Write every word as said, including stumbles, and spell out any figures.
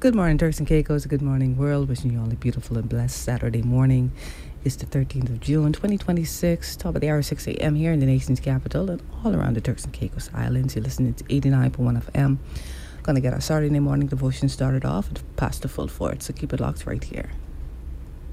Good morning, Turks and Caicos. Good morning, world. Wishing you all a beautiful and blessed Saturday morning. It's the thirteenth of June, twenty twenty-six. Top of the hour, six a.m. here in the nation's capital and all around the Turks and Caicos Islands. You're listening to eighty-nine point one F M. Gonna get our Saturday morning devotion started off at past the full fort, so keep it locked right here.